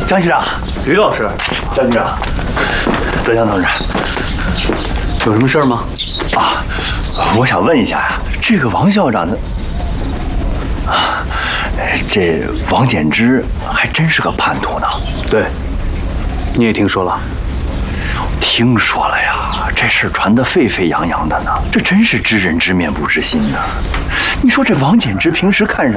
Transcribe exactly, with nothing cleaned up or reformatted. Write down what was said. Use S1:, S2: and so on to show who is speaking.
S1: 江局长，
S2: 于老师，
S1: 江局长，德江同志，
S2: 有什么事儿吗？
S1: 啊，我想问一下呀，这个王校长的啊，这王简之还真是个叛徒呢。
S2: 对，你也听说了？
S1: 听说了呀，这事传得沸沸扬扬的呢，这真是知人知面不知心呐。你说这王简之平时看人